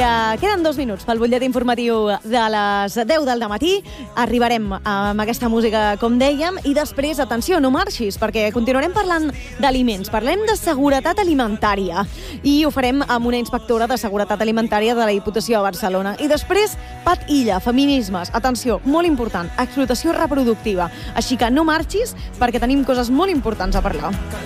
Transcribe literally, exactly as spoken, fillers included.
uh, queden dos minuts pel butlletí informatiu de les deu del dematí. Arribarem amb aquesta música, com dèiem, i després, atenció, no marxis, perquè continuarem parlant d'aliments, parlem de seguretat alimentària, i ho farem amb una inspectora de seguretat alimentària de la Diputació de Barcelona. I després, Pat Illa, feminismes, atenció, molt important, explotació reproductiva. Així que no marxis, perquè tenim coses molt importants a parlar.